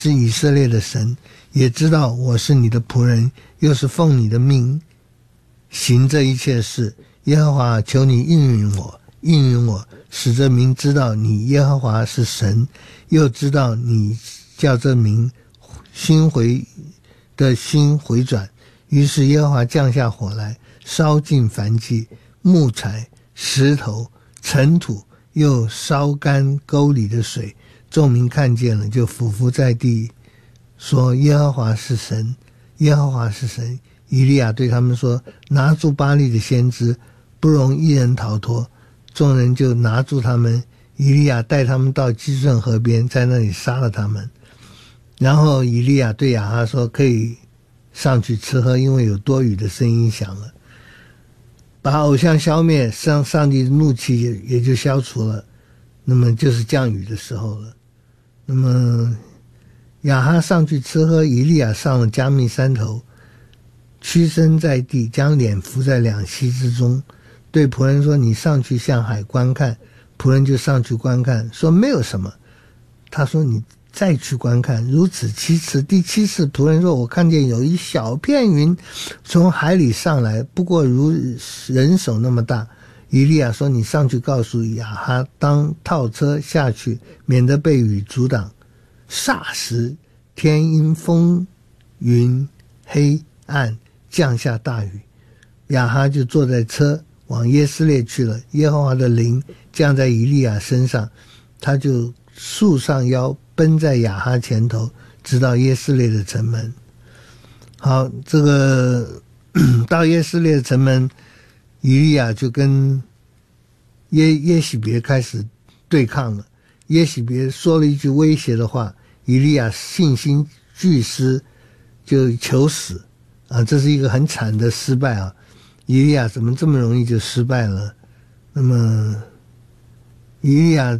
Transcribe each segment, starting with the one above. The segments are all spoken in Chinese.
是以色列的神，也知道我是你的仆人，又是奉你的命行这一切事。耶和华，求你应允我，使这民知道你耶和华是神，又知道你叫这民心回转。于是耶和华降下火来，烧尽燔祭、木材、石头、尘土，又烧干沟里的水。众民看见了，就俯伏在地，说：耶和华是神，耶和华是神。以利亚对他们说：拿住巴力的先知，不容一人逃脱。众人就拿住他们，以利亚带他们到基顺河边，在那里杀了他们。然后以利亚对亚哈说：可以上去吃喝，因为有多雨的声音响了。把偶像消灭，上帝的怒气也就消除了，那么就是降雨的时候了。那么亚哈上去吃喝，以利亚上了加密山头，屈身在地，将脸伏在两膝之中，对仆人说：你上去向海观看。仆人就上去观看，说没有什么。他说：你再去观看。如此7次，第7次仆人说：我看见有一小片云从海里上来，不过如人手那么大。以利亚说：你上去告诉亚哈，当套车下去，免得被雨阻挡。霎时天阴风云黑暗，降下大雨。亚哈就坐在车往耶斯列去了。耶和华的灵降在以利亚身上，他就束上腰，奔在亚哈前头，直到耶斯列的城门。好，这个到耶斯列的城门，以利亚就跟耶洗别开始对抗了。耶洗别说了一句威胁的话，以利亚信心俱失，就求死啊！这是一个很惨的失败啊！以利亚怎么这么容易就失败了？那么以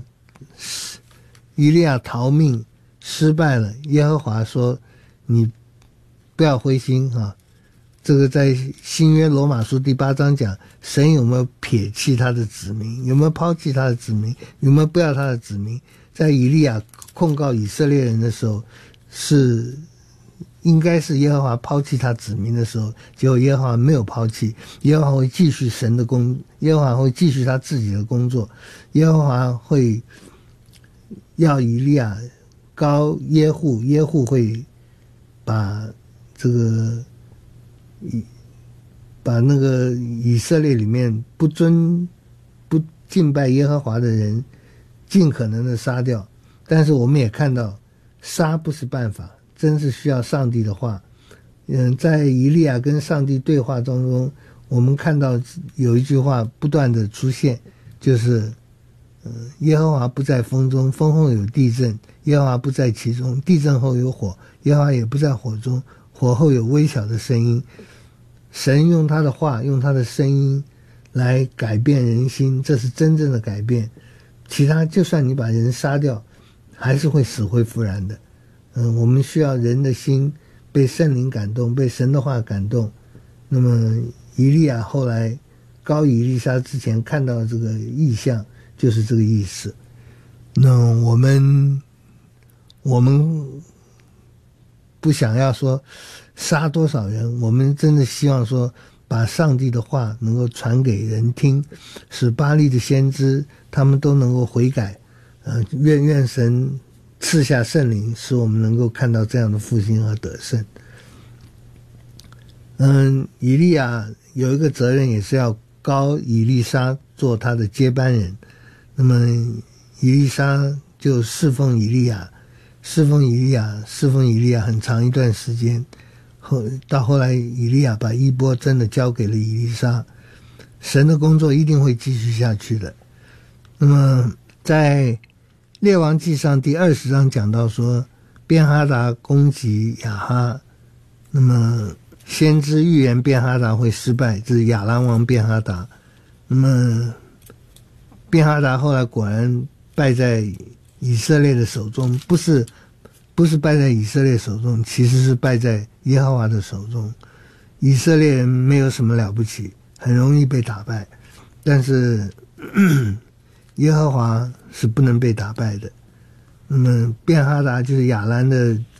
利亚逃命失败了。耶和华说：你不要灰心啊！这个在新约罗马书第8章讲，神有没有撇弃他的子民，有没有抛弃他的子民，有没有不要他的子民。在以利亚控告以色列人的时候，应该是耶和华抛弃他子民的时候，结果耶和华没有抛弃，耶和华会继续耶和华会继续他自己的工作，耶和华会要以利亚高耶户会把那个以色列里面不敬拜耶和华的人尽可能的杀掉。但是我们也看到，杀不是办法，真是需要上帝的话。在以利亚跟上帝对话当中，我们看到有一句话不断的出现，就是耶和华不在风中，风后有地震；耶和华不在其中，地震后有火；耶和华也不在火中，火后有微小的声音。神用他的话，用他的声音来改变人心，这是真正的改变。其他就算你把人杀掉，还是会死灰复燃的。我们需要人的心被圣灵感动，被神的话感动。那么以利亚后来高以利沙之前看到这个异象，就是这个意思。那我们不想要说杀多少人，我们真的希望说把上帝的话能够传给人听，使巴力的先知他们都能够悔改。愿神赐下圣灵，使我们能够看到这样的复兴和得胜。以利亚有一个责任，也是要膏以利沙做他的接班人。那么以利沙就侍奉以利亚很长一段时间，到后来以利亚把衣钵真的交给了以利沙。神的工作一定会继续下去的。那么在列王记上第20章讲到说，便哈达攻击亚哈，那么先知预言便哈达会失败，这是亚兰王便哈达。那么便哈达后来果然败在以色列的手中，不是败在以色列手中，其实是败在耶和华的手中。以色列人没有什么了不起，很容易被打败，但是耶和华是不能被打败的。 那么便哈达就是亚兰的